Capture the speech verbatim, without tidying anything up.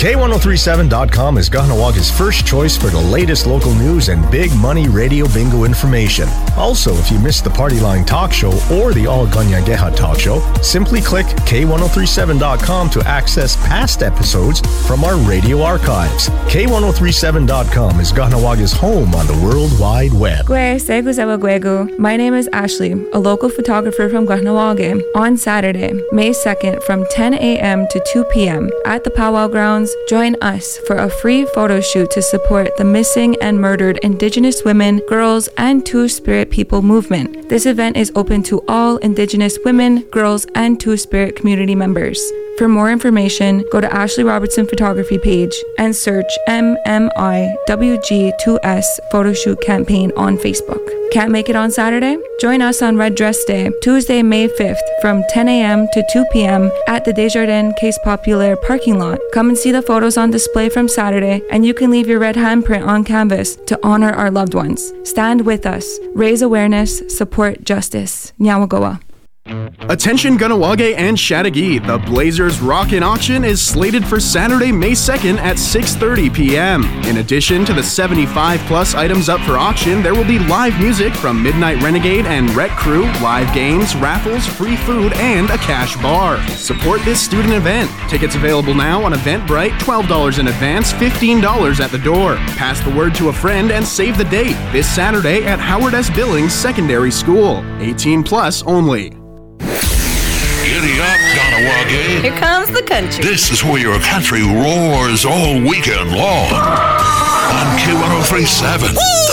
K ten thirty-seven dot com is Kahnawaga's first choice for the latest local news and big money radio bingo information. Also, if you missed the Party Line Talk Show or the All Ganyageha Talk Show, simply click K ten thirty-seven dot com to access past episodes from our radio archives. K ten thirty-seven dot com is Kahnawaga's home on the World Wide Web. My name is Ashley, a local photographer from Kahnawake. On Saturday, May second from ten a.m. to two p.m. at the Powwow Grounds, join us for a free photo shoot to support the missing and murdered Indigenous women, girls, and Two-Spirit people movement. This event is open to all Indigenous women, girls, and Two-Spirit community members. For more information, go to Ashley Robertson Photography page and search M M I W G two S Photoshoot Campaign on Facebook. Can't make it on Saturday? Join us on Red Dress Day, Tuesday, May fifth from ten a.m. to two p.m. at the Desjardins Case Populaire parking lot. Come and see the photos on display from Saturday, and you can leave your red handprint on canvas to honor our loved ones. Stand with us, raise awareness, support justice. Nyawagoa. Attention Kahnawake and Chateauguay, the Blazers Rockin' Auction is slated for Saturday, May second at six thirty p.m. In addition to the seventy-five plus items up for auction, there will be live music from Midnight Renegade and Rec Crew, live games, raffles, free food, and a cash bar. Support this student event. Tickets available now on Eventbrite, twelve dollars in advance, fifteen dollars at the door. Pass the word to a friend and save the date. This Saturday at Howard S. Billings Secondary School. eighteen plus only. Giddy up, Kahnawake. Here comes the country. This is where your country roars all weekend long. On K ten thirty-seven.